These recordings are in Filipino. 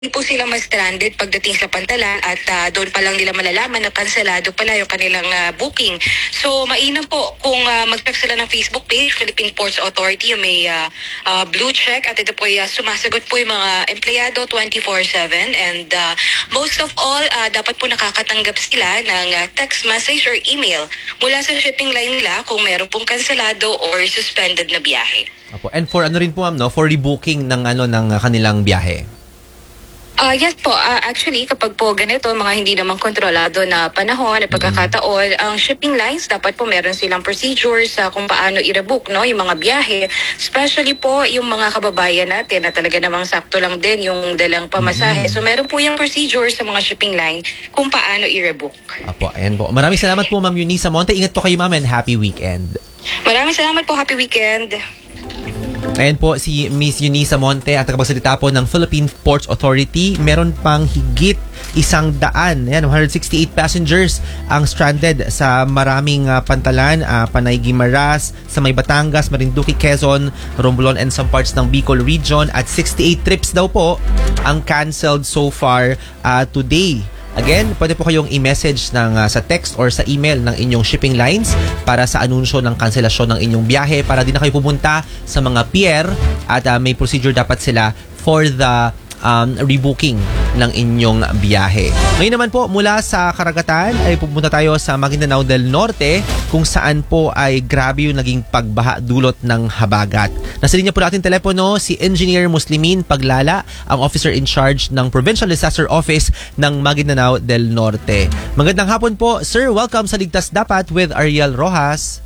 Hindi po sila mas stranded pagdating sa Pantalan at doon pa lang nila malalaman na kanselado pala yung kanilang booking. So mainam po kung mag-check sila ng Facebook page, Philippine Ports Authority, yung may blue check at ito po sumasagot po yung mga empleyado 24/7 and most of all, dapat po nakakatanggap sila ng text message or email mula sa shipping line nila kung meron pong kanselado or suspended na biyahe. Opo. And for ano rin po ma'am, no? For rebooking ng kanilang biyahe. Yes po, actually kapag po ganito, mga hindi naman kontrolado na panahon at pagkakataon, ang shipping lines dapat po meron silang procedures sa kung paano i-rebook, no, yung mga biyahe, especially po yung mga kababayan natin na talaga namang sakto lang din yung dalang pamasahe. So meron po yung procedures sa mga shipping line kung paano i-rebook. Opo, ayan po. Maraming salamat po Ma'am Eunice Amonte. Ingat po kayo ma'am and happy weekend. Maraming salamat po, happy weekend. Ayan po si Miss Eunice Amonte at tagapagsalita po ng Philippine Ports Authority. Meron pang higit 100, ayan, 168 passengers ang stranded sa maraming pantalan, Panay Guimaras, sa may Batangas, Marinduque, Quezon, Romblon and some parts ng Bicol region at 68 trips daw po ang canceled so far today. Again, pwede po kayong i-message sa text or sa email ng inyong shipping lines para sa anunsyo ng kanselasyon ng inyong biyahe para di na kayo pumunta sa mga pier at may procedure dapat sila for the rebooking ng inyong biyahe. Ngayon naman po, mula sa karagatan ay pupunta tayo sa Maguindanao del Norte kung saan po ay grabe yung naging pagbaha dulot ng habagat. Nasa linya po natin telepono si Engineer Muslimin Paglala, ang officer in charge ng Provincial Disaster Office ng Maguindanao del Norte. Magandang hapon po, sir. Welcome sa Ligtas Dapat with Ariel Rojas.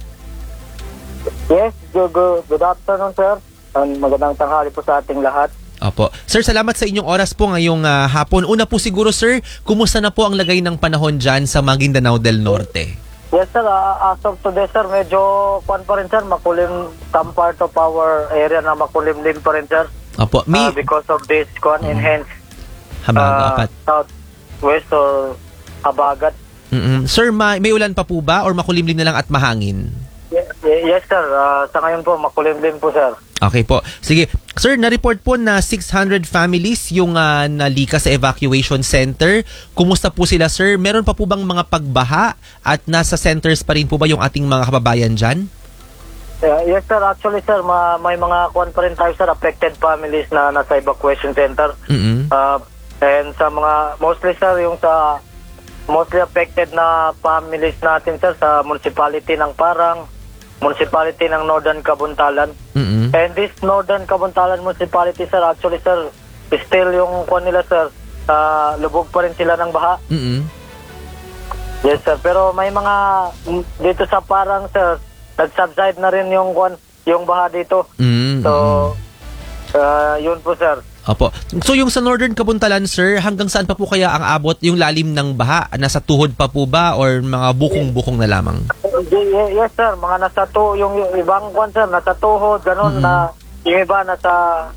Yes, good afternoon, sir. Magandang tanghali po sa ating lahat. Opo. Sir, salamat sa inyong oras po ngayong hapon. Una po siguro, sir, kumusta na po ang lagay ng panahon dyan sa Maguindanao del Norte? Yes, sir. As of today, sir, medyo pa rin, sir. Makulim, some part of our area na makulim din pa rin, sir. Opo. Because of this enhanced habagat. southwest or habagat. Sir, may ulan pa po ba or makulim din na lang at mahangin? Yes, sir. Sa ngayon po, makulim din po, sir. Okay po. Sige. Sir, na-report po na 600 families yung nalikas sa evacuation center. Kumusta po sila, sir? Meron pa po bang mga pagbaha at nasa centers pa rin po ba yung ating mga kababayan dyan? Yes, sir. Actually, sir, may mga pa rin tayo, sir, affected families na nasa evacuation center. And sa mga, mostly, sir, yung sa mostly affected na families natin, sir, sa municipality ng Parang, municipality ng Northern Kabuntalan. And this Northern Kabuntalan municipality, sir, actually, sir, still yung nila, sir, lubog pa rin sila ng baha. Yes, sir. Pero may mga dito sa Parang, sir, nag-subside na rin yung baha dito. So, yun po, sir. Opo. So yung sa Northern Kabuntalan, sir, hanggang saan pa po kaya ang abot yung lalim ng baha? Nasa tuhod pa po ba or mga bukong-bukong na lamang? Yes, sir. Mga nasa yung ibang sir, nasa tuhod, ganun na yung iba nasa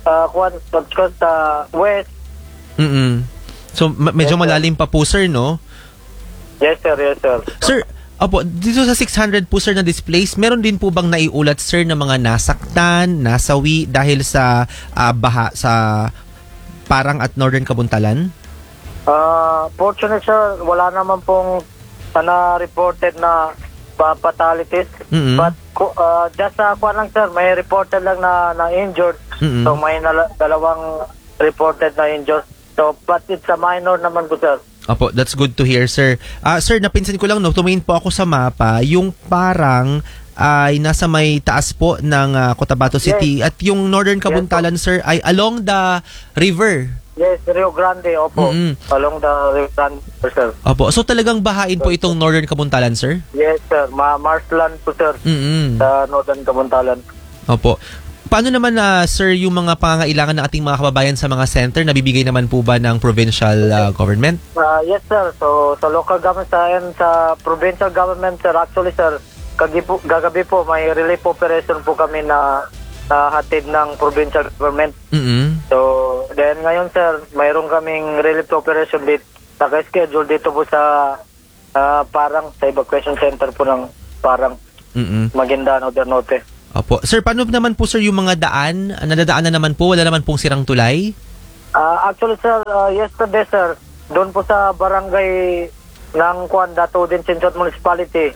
west. So medyo malalim pa po, sir, no? Yes, sir. Yes, sir. Sir, opo, dito sa 600 po, sir, na displaced, meron din po bang naiulat, sir, na mga nasaktan, nasawi dahil sa baha sa Parang at Northern Kabuntalan? Fortunately, sir, wala naman pong na-reported na fatalities. But just sa lang, sir, may reported lang na injured. So may dalawang reported na injured. So, but it's a minor naman po, sir. Opo, that's good to hear, sir. Sir, napinsan ko lang, no, tumingin po ako sa mapa, yung Parang ay nasa may taas po ng Cotabato City. Yes. At yung Northern Kabuntalan, sir, ay along the river. Yes, Rio Grande, opo. Along the Rio Grande, sir. Opo, so talagang bahain po itong Northern Kabuntalan, sir? Yes, sir. Marshland po, sir. Sa Northern Kabuntalan. Opo. Paano naman, sir, yung mga pangangailangan ng ating mga kababayan sa mga center, nabibigay naman po ba ng provincial government? Yes, sir. So, sa local government and sa provincial government, sir, actually, sir, gagabi po, may relief operation po kami na hatid ng provincial government. So, then ngayon, sir, mayroon kaming relief operation dito, naka-schedule dito po sa Parang, sa evacuation center po ng Parang, Maguindanao del Norte. Opo. Sir, paano naman po, sir, yung mga daan? Nadadaanan naman po? Wala naman pong sirang tulay? Actually, sir, yesterday, sir, doon po sa barangay ng Dato din Sinsuat Municipality,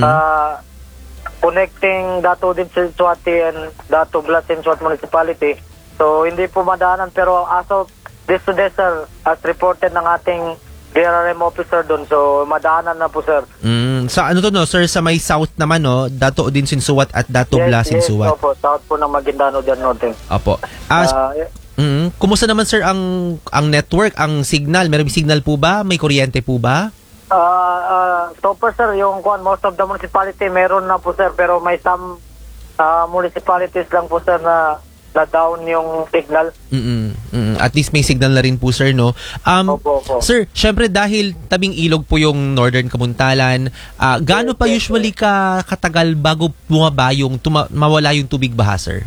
connecting Dato din Sinsuati and Dato Blas Sinsuat Municipality. So, hindi po madaanan, pero as of this today, sir, as reported ng ating DRRM officer doon, so madaanan na po, sir. Sa ano to, no, sir, sa may south naman, no, Dato din Sinsuat at Dato Blas Sinsuat. Yes, opo, south po ng Maguindano del Norte. Opo. Kumusta naman, sir, ang network, ang signal? May signal po ba? May kuryente po ba? So far, sir, yung most of the municipality meron na po, sir, pero may some municipalities lang po, sir, na down yung signal. At least may signal na rin po, sir, no? Opo. Sir, syempre dahil tabing ilog po yung Northern Kamuntalan, gaano pa usually katagal bago bumaba mawala yung tubig baha, sir?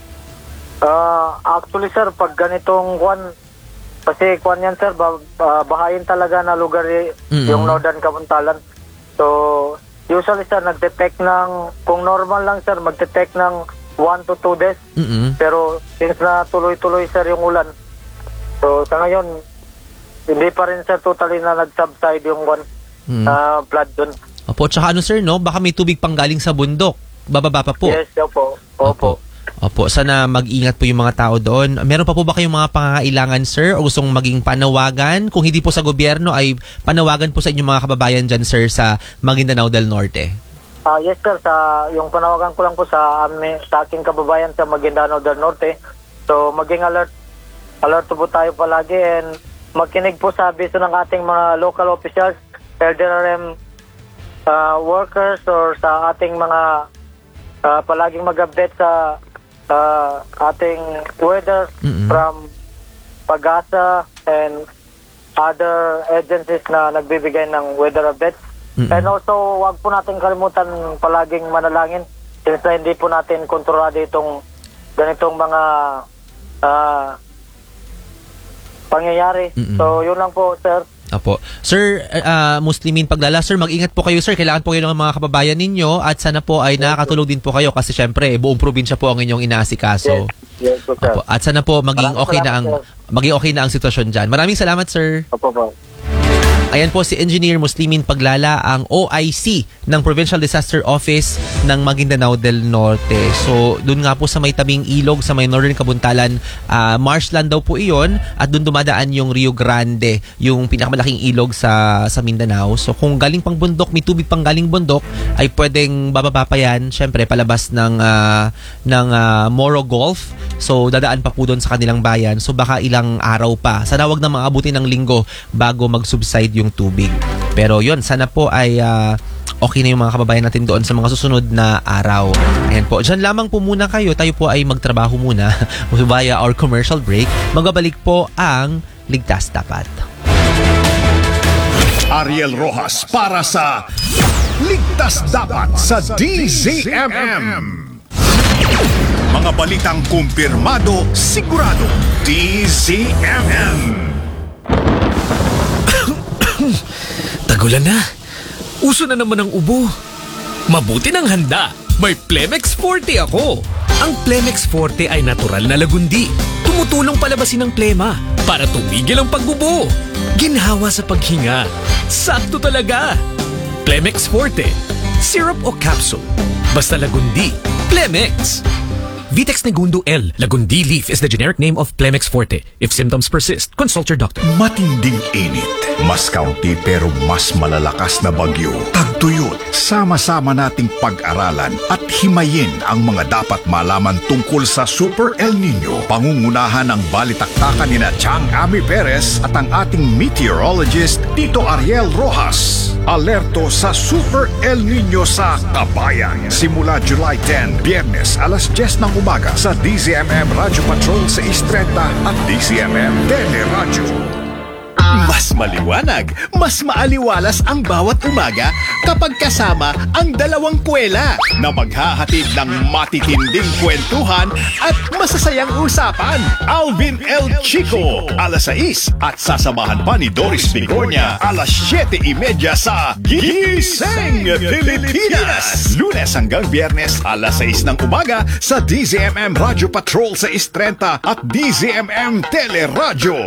Actually, sir, pag ganitong kasi yan, sir, bahayin talaga na lugar yung Northern Kamuntalan. So, usually, sir, nag-detect kung normal lang, sir, mag-detect ng 1 to 2 days. Pero since na tuloy-tuloy, sir, yung ulan, so sa ngayon hindi pa rin, sir, totally na nag-subside yung flood dun. Opo, tsaka ano, sir, no? Baka may tubig pang galing sa bundok. Bababa pa po. Yes, opo. Opo, sana mag-ingat po yung mga tao doon. Meron pa po ba kayong mga pangangailangan, sir? O gustong maging panawagan? Kung hindi po sa gobyerno, ay panawagan po sa inyong mga kababayan dyan, sir, sa Maguindanao del Norte. Yes, sir. Yung panawagan ko lang po sa aking kababayan sa Maguindanao del Norte. So, maging alert po tayo palagi and magkinig po sa abiso ng ating mga local officials, LDRM workers, or sa ating mga palaging mag-update sa ating weather from Pag-asa and other agencies na nagbibigay ng weather updates. And also, wag po natin kalimutan palaging manalangin since na hindi po natin kontrolado itong ganitong mga pangyayari. So, yun lang po, sir. Apo. Sir, Muslimin Paglala, sir, mag-ingat po kayo, sir. Kailangan po kayo ng mga kababayan ninyo at sana po ay nakakatulong din po kayo kasi syempre, buong probinsya po ang inyong inaasikaso. Yes, sir. Apo. At sana po maging okay na ang sitwasyon dyan. Maraming salamat, sir. Opo. Ayan po si Engineer Muslimin Paglala, ang OIC ng Provincial Disaster Office ng Maguindanao del Norte. So, doon nga po sa may tabing ilog, sa may Northern Kabuntalan, marshland daw po iyon at doon dumadaan yung Rio Grande, yung pinakamalaking ilog sa Mindanao. So, kung galing pang bundok, may tubig pang galing bundok, ay pwedeng bababa pa yan, syempre palabas ng Moro Golf. So, dadaan pa po doon sa kanilang bayan. So, baka ilang araw pa. Sana wag na maabutin ng linggo bago mag-subside yung tubig. Pero yun, sana po ay okay na yung mga kababayan natin doon sa mga susunod na araw. Ayan po. Diyan lamang po muna kayo. Tayo po ay magtrabaho muna via our commercial break. Magbabalik po ang Ligtas Dapat. Ariel Rojas para sa Ligtas Dapat sa DZMM. Mga balitang kumpirmado, sigurado, DZMM. Tagulan na. Uso na naman ang ubo. Mabuti ng handa. May Plemex Forte ako. Ang Plemex Forte ay natural na lagundi. Tumutulong palabasin ang plema para tumigil ang pagbubo. Ginhawa sa paghinga. Sakto talaga. Plemex Forte. Syrup o capsule. Basta lagundi. Plemex. Vitex Negundo L. Lagundi leaf is the generic name of Plemex Forte. If symptoms persist, consult your doctor. Matinding init. Mas kaunti pero mas malalakas na bagyo. Tagtuyot. Sama-sama nating pag-aralan at himayin ang mga dapat malaman tungkol sa Super El Nino. Pangungunahan ng balitaktakan ni Chang Ami Perez at ang ating meteorologist Tito Ariel Rojas. Alerto sa Super El Nino sa Kabayan. Simula July 10, Biyernes, alas 10 ng umaga sa DZMM Radio Patrol sa 6:30 at DZMM Teleradyo. Mas maliwanag, mas maaliwalas ang bawat umaga kapag kasama ang dalawang kwela na maghahatid ng matitinding kwentuhan at masasayang usapan. Alvin L. Chico, alas 6 at sasamahan pa ni Doris Bigornia alas 7:30 sa Gising Pilipinas. Lunes hanggang Biyernes alas 6 ng umaga sa DZMM Radio Patrol sa 6:30 at DZMM Teleradyo.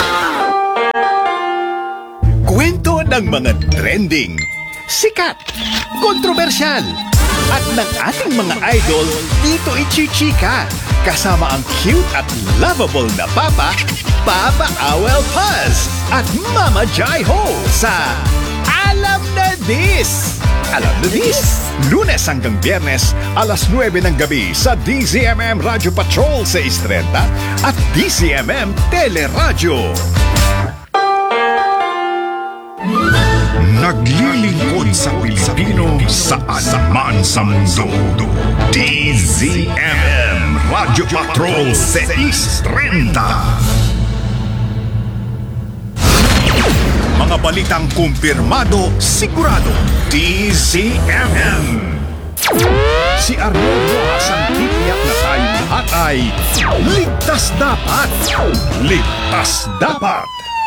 Kwento ng mga trending, sikat, kontrobersyal, at ng ating mga idol dito ichichika. Kasama ang cute at lovable na Papa Awel Paz at Mama Jai Ho sa Alam na This! Alam na This! Lunes hanggang Biyernes, alas 9 ng gabi sa DZMM Radio Patrol sa 6:30 at DZMM Teleradyo. Naglilingkod sa Pilipino saan man sa mundo. DZMM Radio Patrol 630. Mga balitang kumpirmado, sigurado. DZMM. Si Arnold Rojas ang titiyak na tayong lahat ay ligtas dapat. Ligtas dapat.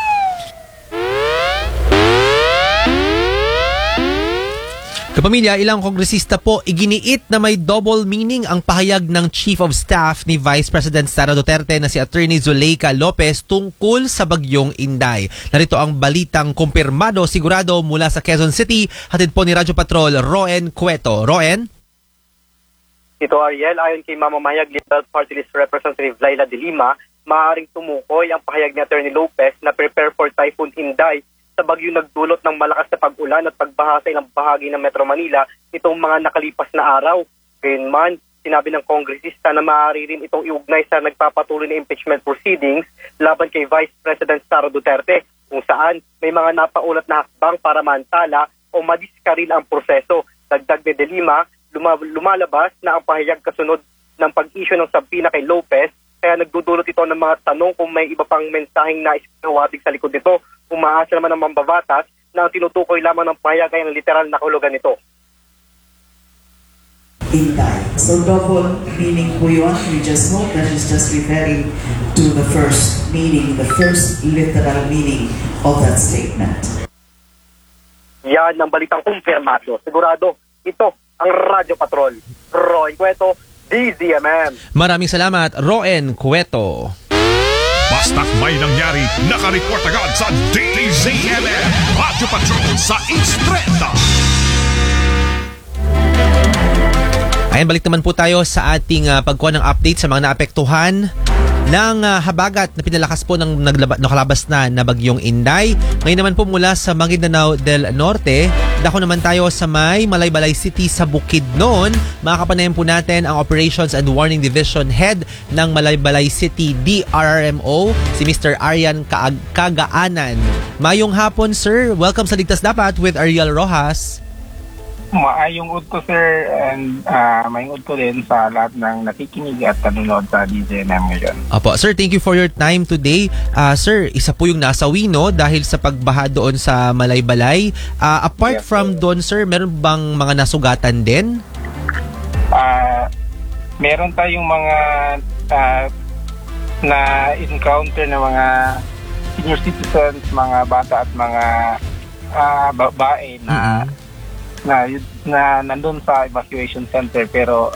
Kapamilya, ilang kongresista po iginiit na may double meaning ang pahayag ng Chief of Staff ni Vice President Sara Duterte na si Attorney Zuleika Lopez tungkol sa bagyong Inday. Narito ang balitang kumpirmado sigurado mula sa Quezon City. Hatid po ni Radyo Patrol, Roen Cueto. Roen? Ito Ariel, ayon kay mamamayag Liberal Party List Representative Laila de Lima, maaaring tumukoy ang pahayag ni Attorney Lopez na prepare for Typhoon Inday sa bagyo nagdulot ng malakas na pag-ulan at pagbaha sa ilang bahagi ng Metro Manila itong mga nakalipas na araw. Gayunman, sinabi ng kongresista na maaari rin itong iugnay sa nagpapatuloy na impeachment proceedings laban kay Vice President Sara Duterte, kung saan may mga napaulat na hakbang para mantala o madiskaril ang proseso. Dagdag ni De Lima, lumalabas na ang pahayag kasunod ng pag-issue ng sabina kay Lopez, kaya nagdudulot ito ng mga tanong kung may iba pang mensaheng nais iwatig sa likod nito. Umaasa naman ng mambabatas na ang tinutukoy lamang ng pahayag ay ang literal na kahulugan nito. Inday. So double meaning po yun. We just hope that is just referring to the first meaning, the first literal meaning of that statement. Yan ang balitang kumpirmado. Sigurado, ito ang Radyo Patrol. Roy Cueto, DZMM. Maraming salamat, Roen Cueto. Basta't may nangyari, nakareport agad sa DZMM Radio Patrol sa 630. Ayan, balik naman po tayo sa ating pagkuha ng update sa mga naapektuhan ng habagat na pinalakas po ng nakalabas na bagyong Inday. Ngayon naman po mula sa Maguindanao del Norte, dako naman tayo sa may Malaybalay City sa Bukidnon. Makakapanayan po natin ang Operations and Warning Division Head ng Malaybalay City DRRMO, si Mr. Aryan Kagaanan. Mayong hapon, sir. Welcome sa Ligtas Dapat with Ariel Rojas. Maayong ud ko, sir, and maayong ud ko din sa lahat ng nakikinig at nanonood sa DZMM ngayon. Apo, sir, thank you for your time today. Sir, isa po yung nasawi, no, dahil sa pagbaha doon sa Malaybalay. Apart Yes, from doon, sir, meron bang mga nasugatan din? Meron tayong mga na-encounter na mga senior citizens, mga bata at mga babae na na nandun sa evacuation center, pero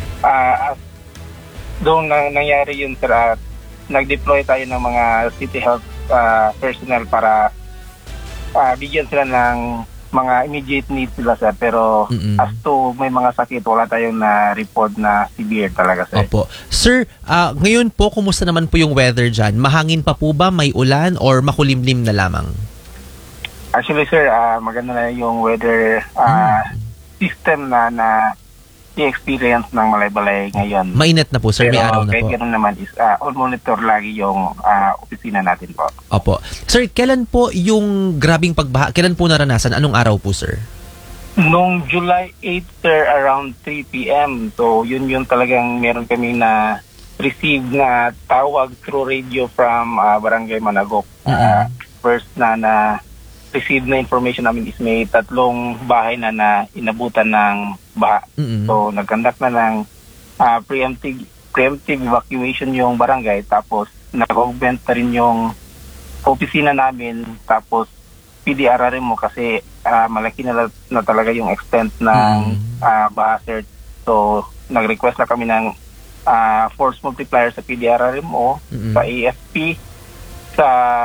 doon nangyari yun, sir. Nag-deploy tayo ng mga city health personnel para bigyan sila ng mga immediate needs sila, sir, pero as to may mga sakit, wala tayong na-report na severe talaga, sir. Opo. Sir, ngayon po, kumusta naman po yung weather dyan? Mahangin pa po ba? May ulan? Or makulimlim na lamang? Actually, sir, maganda na yung weather system na i-experience ng Malaybalay ngayon. Mainit na po, sir. May araw na po. Pero kahit ganoon naman is on monitor lagi yung opisina natin po. Opo. Sir, kailan po yung grabing pagbaha? Kailan po naranasan? Anong araw po, sir? Noong July 8, sir, around 3 p.m. So, yun talagang meron kami na receive na tawag through radio from Barangay Managok. First na receive na information namin is may 3 bahay na inabutan ng baha. So nag-conduct na ng preemptive evacuation yung barangay, tapos nag-augment na rin yung opisina namin, tapos PDRRM mo kasi malaki na talaga yung extent ng baha, sir. So nag-request na kami ng force multiplier sa PDRRM mo, sa AFP, sa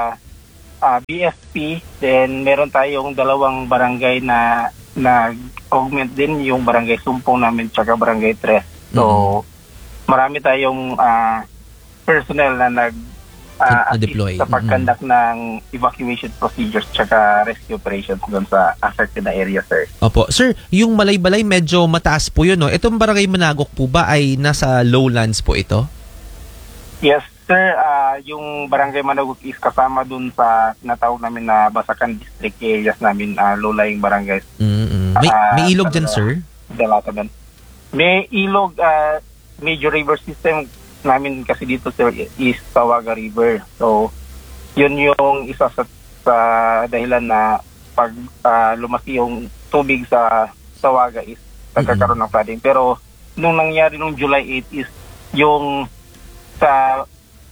BFP, then meron tayong 2 barangay na nag-augment din, yung barangay Sumpong namin tsaka barangay 3. So marami tayong personnel na deploy sa pag-conduct ng evacuation procedures tsaka rescue operations doon sa affected na area, sir. Opo. Sir, yung Malaybalay medyo mataas po yun, no? Itong barangay Managok po ba ay nasa lowlands po ito? Yes, sir. Yung barangay Managok is kasama dun sa tinatawag namin na Basakan District areas namin, low-lying barangays. May ilog dyan, sir? Dalataban. May ilog, major river system namin kasi dito, sir, is Tawaga River. So, yun yung isa sa dahilan na pag lumaki yung tubig sa Tawaga is nagkakaroon ng flooding. Pero nung nangyari nung July 8 is yung sa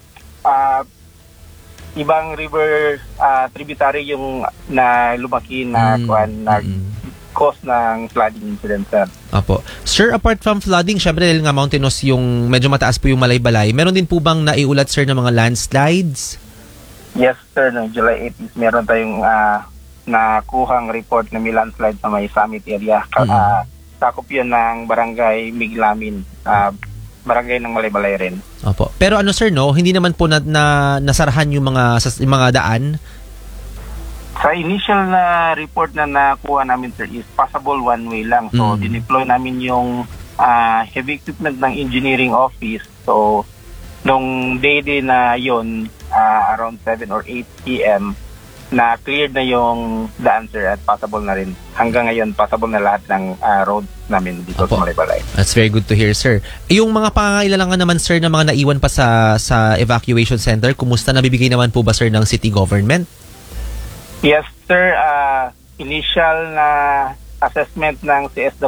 ibang river tributary yung na lumaki na cause ng flooding incident, sir. Apo. Sir, apart from flooding, syempre dahil nga mountainous yung medyo mataas po yung Malaybalay, meron din po bang naiulat, sir, ng mga landslides? Yes, sir. No, July 8 is meron tayong nakuhang report na may landslide sa may summit area. Sakop yun ng barangay Miglamin, barangay ng Malaybalay rin. Opo. Pero ano, sir, no, hindi naman po nasarahan yung mga daan? Sa initial na report na nakuha namin, sir, is passable one way lang. So, dineploy namin yung heavy equipment ng engineering office. So, nung day na yon, around 7 or 8 p.m., na cleared na yung daan, sir, at passable na rin. Hanggang ngayon, passable na lahat ng road namin dito sa Malaybalay. That's very good to hear, sir. Yung mga pangangailangan naman, sir, na mga naiwan pa sa evacuation center, kumusta? Nabibigay naman po ba, sir, ng city government? Yes, sir. Initial na assessment ng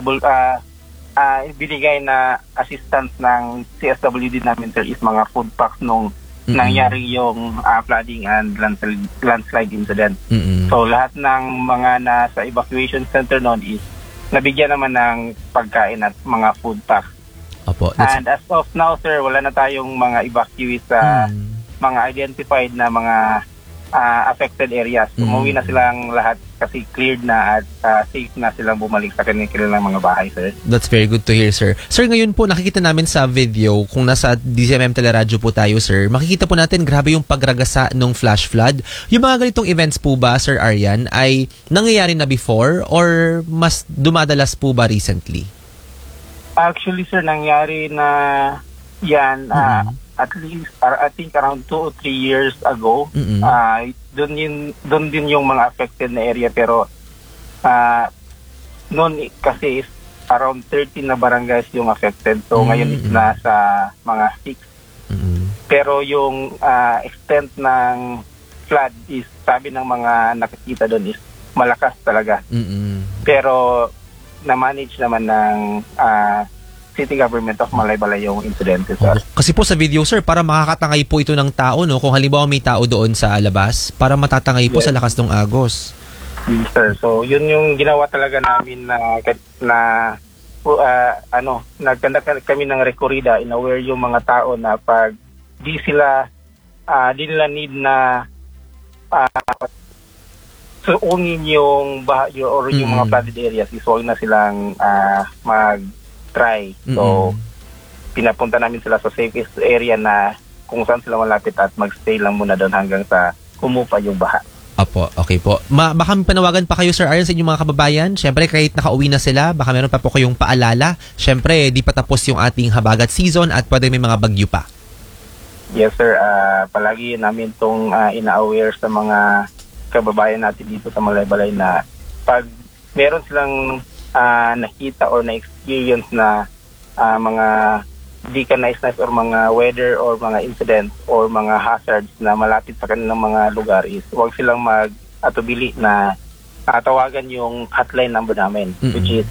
binigay na assistance ng CSWD namin, sir, is mga food packs nung nangyari yung flooding and landslide incident. So lahat ng mga nasa evacuation center noon is nabigyan naman ng pagkain at mga food packs. Opo, and as of now, sir, wala na tayong mga evacuees sa mga identified na mga affected areas. Umuwi na silang lahat kasi cleared na at safe na silang bumalik sa kanilang mga bahay, sir. That's very good to hear, sir. Sir, ngayon po nakikita namin sa video, kung nasa DZMM Teleradyo po tayo, sir, makikita po natin grabe yung pagragasa ng flash flood. Yung mga ganitong events po ba, Sir Aryan, ay nangyayari na before or mas dumadalas po ba recently? Actually, sir, nangyari na yan at least, I think around 2 or 3 years ago. Doon din yung mga affected na area, pero noon kasi is around 13 na barangays yung affected. So ngayon is nasa mga 6. Pero yung extent ng flood is, sabi ng mga nakikita doon, is malakas talaga. Pero na-manage naman ng City Government of Malaybalay yung incident, sir. Kasi po sa video, sir, para makakatangay po ito ng tao, no? Kung halimbawa may tao doon sa labas, para matatangay po sa lakas ng agos. Yes, sir. So, yun yung ginawa talaga namin nagkanda kami ng rekorida, in-aware yung mga tao na pag di nila need na suungin yung or yung mga flooded areas, is huwag na silang mag-try. So, pinapunta namin sila sa safest area na kung saan sila malapit at magstay lang muna doon hanggang sa humupa yung baha. Apo, okay po. Baka may panawagan pa kayo, Sir Aryan, sa inyong mga kababayan? Siyempre, kahit nakauwi na sila, baka meron pa po kayong paalala. Siyempre, di pa tapos yung ating habagat season at pwede may mga bagyo pa. Yes, sir. Palagi namin itong ina-aware sa mga kababayan natin dito sa Malaybalay na pag meron silang nakita or na-experience na mga di ka nice or mga weather or mga incidents or mga hazards na malapit sa kanilang mga lugar, is huwag silang Atubili na tawagan yung hotline number namin, which is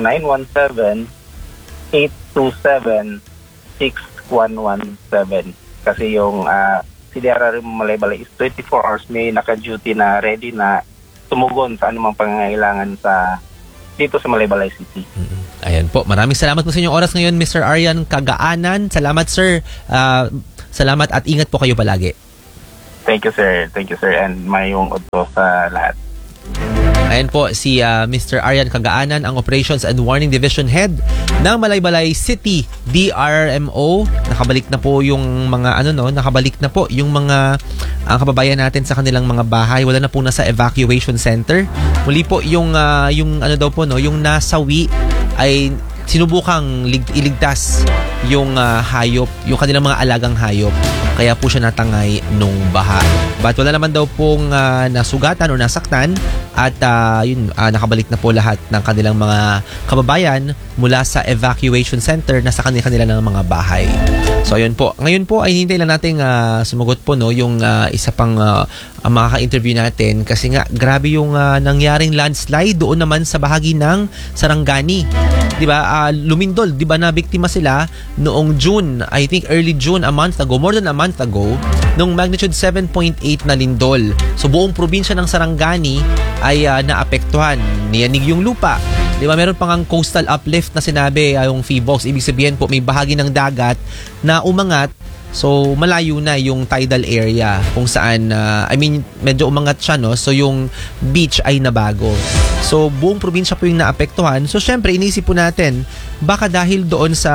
0917-827-6117. Kasi yung CDRRM Malaybalay is 24 hours, may naka-duty na ready na tumugon sa anumang pangangailangan dito sa Malaybalay City. Ayan po. Maraming salamat po sa inyong oras ngayon, Mr. Aryan Kagaanan. Salamat, sir. Salamat at ingat po kayo palagi. Thank you, sir. Thank you, sir. And mayong udto sa lahat. Ayan po si Mr. Aryan Kagaanan, ang Operations and Warning Division Head ng Malaybalay City DRMO. Nakabalik na po yung mga nakabalik na po yung mga kababayan natin sa kanilang mga bahay. Wala na po nasa evacuation center. Muli po yung yung nasawi ay sinubukang iligtas yung hayop, yung kanilang mga alagang hayop. Kaya po siya natangay nung baha. But wala naman daw pong nasugatan o nasaktan at nakabalik na po lahat ng kanilang mga kababayan mula sa evacuation center na sa kanila ng mga bahay. So ayun po. Ngayon po ay hinintay lang nating sumagot po yung isa pang makaka-interview natin kasi nga grabe yung nangyaring landslide doon naman sa bahagi ng Sarangani. 'Di ba? Lumindol, 'di ba, na biktima sila noong June, I think early June, more than a month ago, nung magnitude 7.8 na lindol. So buong probinsya ng Sarangani ay naapektuhan. Niyanig yung lupa. 'Di ba? Meron pang ang coastal uplift na sinabi yung PHIVOLCS. Ibig sabihin po may bahagi ng dagat na umangat. So malayo na yung tidal area kung saan medyo umangat siya, no? So yung beach ay nabago. So buong probinsya po yung naapektuhan. So syempre inisip po natin baka dahil doon sa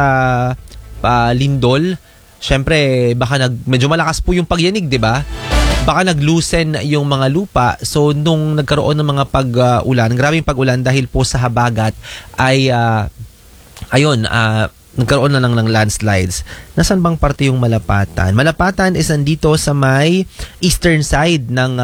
lindol, syempre baka medyo malakas po yung pagyanig, 'di ba? Baka nag-loosen yung mga lupa. So nung nagkaroon ng mga pag-ulan, grabing pag-ulan dahil po sa habagat ay nagkaroon na lang ng landslides. Nasaan bang parte yung Malapatan? Malapatan is nandito sa may eastern side ng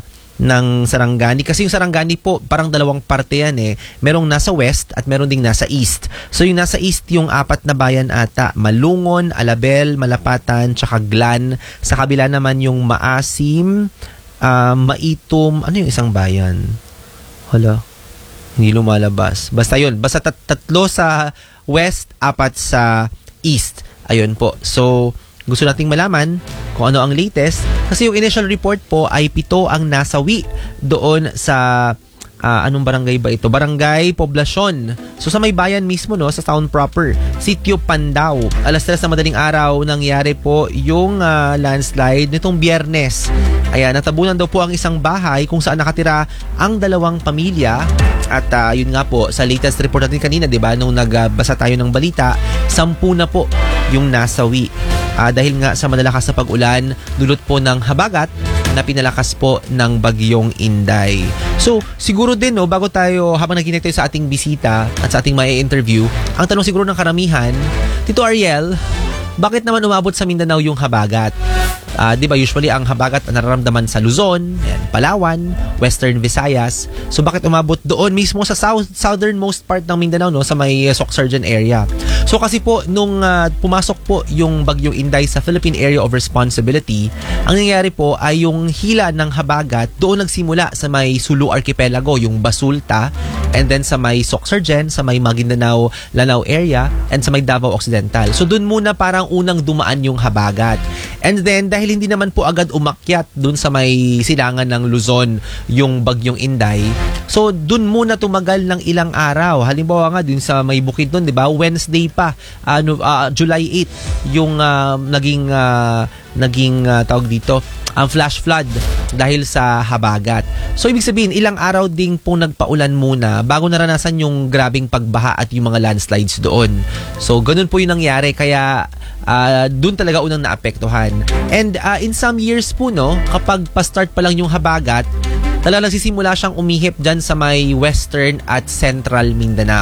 Sarangani. Kasi yung Sarangani po, parang dalawang parte yan eh. Merong nasa west at meron ding nasa east. So yung nasa east, yung 4 na bayan ata. Malungon, Alabel, Malapatan, tsaka Glan. Sa kabila naman yung Maasim, Maitom, ano yung isang bayan? Hala, hindi lumalabas. Basta yun. Basta tatlo sa west, 4 sa east. Ayun po. So, gusto nating malaman kung ano ang latest. Kasi yung initial report po ay 7 ang nasawi doon sa anong barangay ba ito? Barangay Poblacion. So sa may bayan mismo, no, sa town proper, Sitio Pandao. Alas 3 na madaling araw nangyari po yung landslide nitong Biyernes. Ayan, natabunan daw po ang isang bahay kung saan nakatira ang 2 pamilya. At yun nga po, sa latest report natin kanina, 'di ba, nung nagbasa tayo ng balita, 10 na po yung nasawi. Dahil nga sa malalakas na pag-ulan, dulot po ng habagat na pinalakas po ng bagyong Inday. So, siguro din, no, bago tayo, habang naghihintay tayo sa ating bisita at sa ating interview, ang tanong siguro ng karamihan, Tito Ariel, bakit naman umabot sa Mindanao yung habagat? Di ba usually ang habagat nararamdaman sa Luzon, Palawan, Western Visayas. So bakit umabot doon mismo sa southernmost part ng Mindanao, no, sa may Sorsogon area? So kasi po nung pumasok po yung bagyong Inday sa Philippine Area of Responsibility, ang nangyayari po ay yung hila ng habagat doon nagsimula sa may Sulu Archipelago, yung Basulta, and then sa may Sorsogon, sa may Maguindanao, Lanao area, and sa may Davao Occidental. So doon muna parang unang dumaan yung habagat. And then dahil hindi naman po agad umakyat doon sa may silangan ng Luzon yung bagyong Inday, so doon muna tumagal ng ilang araw. Halimbawa nga dun sa may bukid doon, 'di ba? Wednesday pa, July 8 yung naging tawag dito, ang flash flood dahil sa habagat. So ibig sabihin ilang araw ding pong nagpaulan muna bago naranasan yung grabing pagbaha at yung mga landslides doon. So ganun po yung nangyari, kaya doon talaga unang naapektuhan. And in some years po, no, kapag pa-start pa lang yung habagat, talagang nagsisimula siyang umihip dyan sa may western at central Mindanao.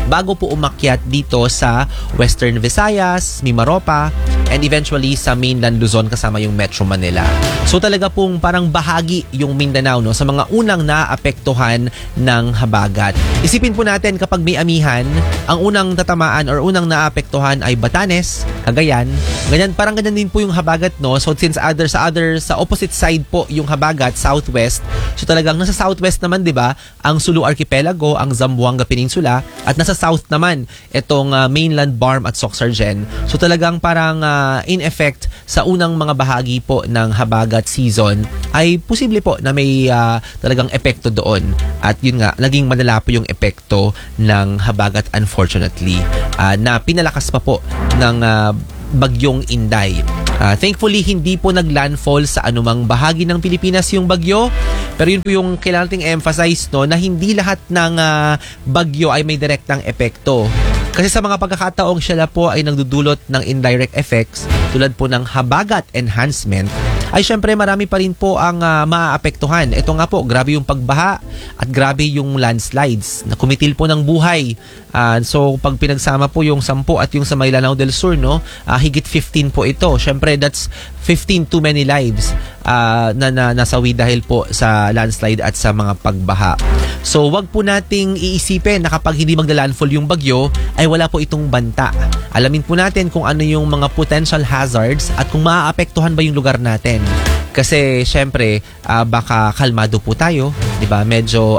bago po umakyat dito sa Western Visayas, Mimaropa, and eventually sa mainland Luzon kasama yung Metro Manila. So talaga pong parang bahagi yung Mindanao, no, sa mga unang naapektuhan ng habagat. Isipin po natin kapag may amihan, ang unang tatamaan or unang naapektuhan ay Batanes, Cagayan. Parang ganyan din po yung habagat, no. So since sa opposite side po yung habagat, southwest. So talagang nasa southwest naman, 'di ba, ang Sulu Archipelago, ang Zamboanga Peninsula, at nasa south naman itong mainland Barm at Soxargen. So talagang parang in effect sa unang mga bahagi po ng habagat season ay posible po na may talagang epekto doon. At yun nga, naging malala po yung epekto ng habagat unfortunately, na pinalakas pa po ng bagyong Inday. Thankfully, hindi po naglandfall sa anumang bahagi ng Pilipinas yung bagyo. Pero yun po yung kailangan nating emphasize, no, na hindi lahat ng bagyo ay may direktang epekto. Kasi sa mga pagkakataong sila po ay nagdudulot ng indirect effects tulad po ng habagat enhancement, ay syempre marami pa rin po ang maaapektuhan. Ito nga po, grabe yung pagbaha at grabe yung landslides na kumitil po ng buhay. So pag pinagsama po yung 10 at yung sa Maynilao del Sur, no, higit 15 po ito. Syempre that's 15 too many lives na nasawi dahil po sa landslide at sa mga pagbaha. So wag po nating iisipin na kapag hindi magla-landfall yung bagyo ay wala po itong banta. Alamin po natin kung ano yung mga potential hazards at kung maaapektuhan ba yung lugar natin. Kasi syempre baka kalmado po tayo, 'di ba? Medyo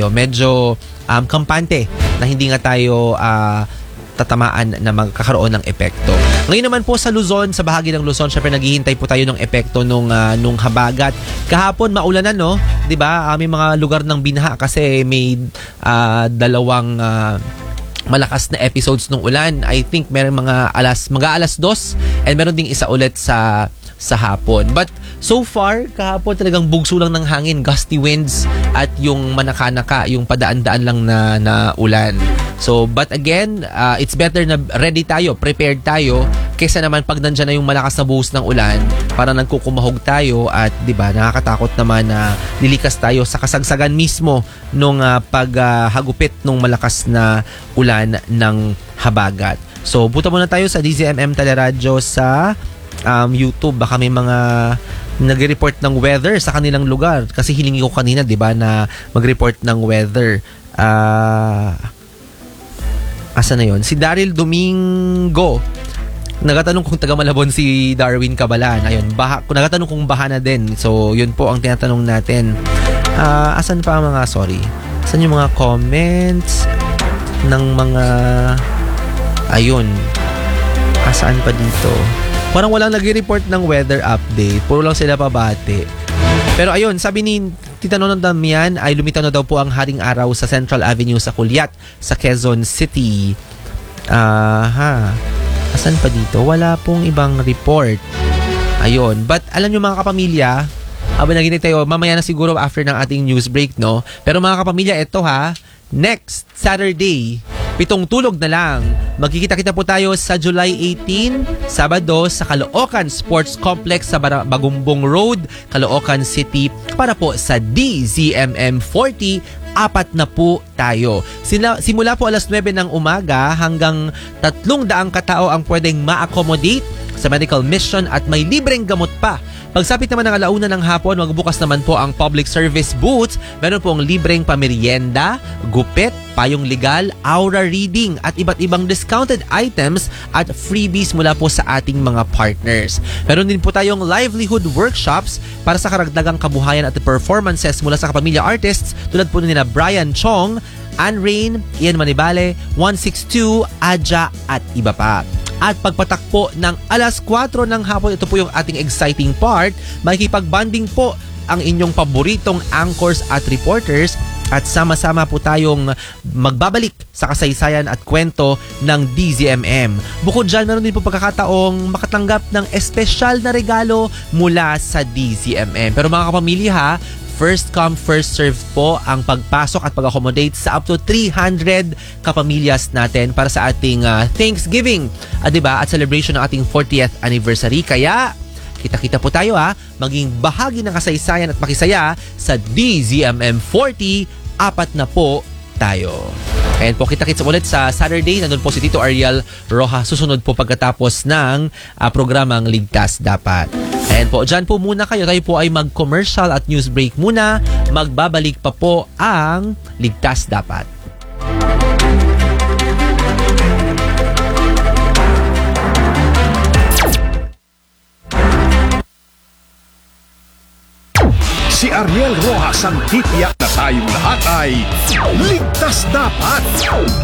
kampante na hindi nga tayo tatamaan na magkakaroon ng epekto. Ngayon naman po sa Luzon, sa bahagi ng Luzon, syempre naghihintay po tayo ng epekto nung habagat. Kahapon maulanan, no? 'Di ba? May mga lugar ng binaha kasi may dalawang malakas na episodes ng ulan. I think meron mga alas 2 and meron ding isa ulit sa hapon. But so far, kahapon talagang bugso lang ng hangin, gusty winds at yung manaka-naka, yung padaan-daan lang na ulan. So, but again, it's better na ready tayo, prepared tayo, kaysa naman pag nandyan na yung malakas na buhos ng ulan, para nagkukumahog tayo at 'di ba, nakakatakot naman na lilikas tayo sa kasagsagan mismo nung paghagupit nung malakas na ulan ng habagat. So, buta muna tayo sa DZMM Teleradyo sa YouTube. Baka may mga nag-report ng weather sa kanilang lugar. Kasi hilingi ko kanina, 'di ba, na mag-report ng weather. Asa na 'yon? Si Daryl Domingo. Nagatanong kung taga Malabon si Darwin Cabalan. Ayun, nagatanong kung baha na din. So, yun po ang tinatanong natin. Asan pa ang mga, asan yung mga comments ng mga, ayun, asaan pa dito? Parang walang nag-report ng weather update. Puro lang sila pabati. Pero ayun, sabi ni Tita Nonon Damian ay lumitaw na daw po ang haring araw sa Central Avenue sa Culiat, sa Quezon City. Asan pa dito? Wala pong ibang report. Ayun. But alam nyo mga kapamilya, habang naghihintay tayo, mamaya na siguro after ng ating news break, no? Pero mga kapamilya, ito next Saturday, 7 tulog na lang. Magkikita-kita po tayo sa July 18, Sabado, sa Caloocan Sports Complex sa Bagumbong Road, Caloocan City, para po sa DZMM 40. 4 na po tayo. Simula po alas 9 ng umaga hanggang 300 katao ang pwedeng ma-accommodate sa medical mission at may libreng gamot pa. Pagsapit naman ng 1:00 ng hapon, magbukas naman po ang public service booths. Meron po ang libreng pamerienda, gupit, payong legal, aura reading at iba't ibang discounted items at freebies mula po sa ating mga partners. Meron din po tayong livelihood workshops para sa karagdagang kabuhayan at performances mula sa kapamilya artists tulad po nila Brian Chong, Anne Rain, Ian Manibale, 162, Adja at iba pa. At pagpatakpo ng alas 4 ng hapon, ito po yung ating exciting part, makikipag-bonding po ang inyong paboritong anchors at reporters at sama-sama po tayong magbabalik sa kasaysayan at kwento ng DZMM. Bukod dyan, meron din po pagkakataong makatanggap ng espesyal na regalo mula sa DZMM. Pero mga kapamilya first come, first serve po ang pagpasok at pag-accommodate sa up to 300 kapamilyas natin para sa ating Thanksgiving, diba? At celebration ng ating 40th anniversary. Kaya, kita-kita po tayo maging bahagi ng kasaysayan at makisaya sa DZMM 40. 4 na po tayo. Ayan po, kita-kits ulit sa Saturday. Nandun po si Tito Ariel Roja. Susunod po pagkatapos ng programang Ligtas Dapat. Ayan po, dyan po muna kayo. Tayo po ay mag-commercial at news break muna. Magbabalik pa po ang Ligtas Dapat. Si Ariel Rojas ang titiyak na tayong lahat ay ligtas dapat.